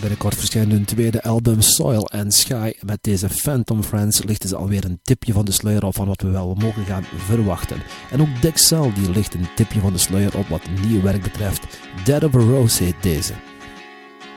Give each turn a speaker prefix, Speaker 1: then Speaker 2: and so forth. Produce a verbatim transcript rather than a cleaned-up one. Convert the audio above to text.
Speaker 1: Binnenkort verschijnt hun tweede album Soil and Sky. Met deze Phantom Friends lichten ze alweer een tipje van de sluier op van wat we wel mogen gaan verwachten. En ook Dexel die licht een tipje van de sluier op wat nieuw werk betreft. Dead of a Rose heet deze.